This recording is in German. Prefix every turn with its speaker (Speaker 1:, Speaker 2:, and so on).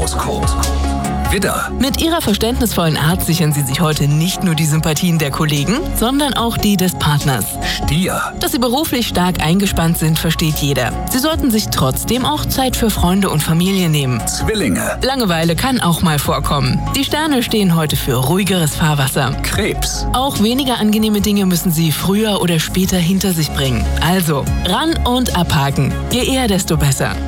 Speaker 1: Sternhoroskop. Widder,
Speaker 2: Mit ihrer verständnisvollen Art sichern sie sich heute nicht nur die Sympathien der Kollegen, sondern auch die des Partners.
Speaker 1: Stier,
Speaker 2: Dass sie beruflich stark eingespannt sind, versteht jeder. Sie sollten sich trotzdem auch Zeit für Freunde und Familie nehmen.
Speaker 1: Zwillinge,
Speaker 2: Langeweile kann auch mal vorkommen. Die Sterne stehen heute für ruhigeres Fahrwasser.
Speaker 1: Krebs,
Speaker 2: Auch weniger angenehme Dinge müssen sie früher oder später hinter sich bringen. Also, ran und abhaken. Je eher, desto besser.